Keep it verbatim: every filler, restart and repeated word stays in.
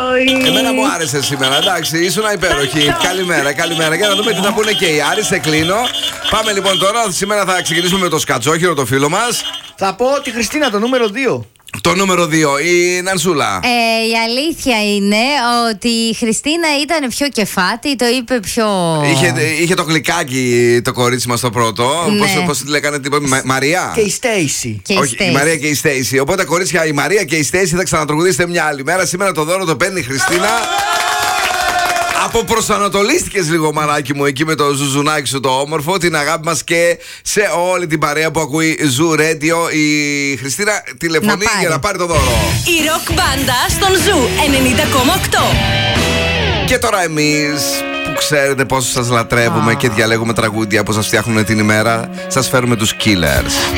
Εμένα μου άρεσε σήμερα, εντάξει, ήσουν υπέροχη. Καλημέρα, καλημέρα. Για να δούμε τι θα πούνε και οι Άρης. Σε κλείνω. Πάμε λοιπόν τώρα. Σήμερα θα ξεκινήσουμε με το Σκατζόχυρο, το φίλο μας. Θα πω τη Χριστίνα, το νούμερο δύο. Το νούμερο δύο, η Νανσούλα. Ε, η αλήθεια είναι ότι η Χριστίνα ήταν πιο κεφάτη, το είπε πιο. Είχε, είχε το γλυκάκι το κορίτσι μας το πρώτο. Ναι. Πώς, πώς τη λέγανε, τι, Μα, Μαρία. Και η Στέισι. Όχι, η Μαρία και η Στέισι. Οπότε κορίτσια, η Μαρία και η Στέισι θα ξανατρογουδήσετε μια άλλη μέρα. Σήμερα το δώρο το παίρνει η Χριστίνα. Αποπροσανατολίστηκες λίγο, μανάκι μου, εκεί με το ζουζουνάκι σου το όμορφο. Την αγάπη μας και σε όλη την παρέα που ακούει Ζου Radio. Η Χριστίνα τηλεφωνεί να για να πάρει το δώρο. Η ροκ μπάντα στον Ζου ενενήντα κόμμα οκτώ. Και τώρα εμείς που ξέρετε πόσο σας λατρεύουμε oh. και διαλέγουμε τραγούδια που σας φτιάχνουν την ημέρα, σας φέρουμε τους Killers.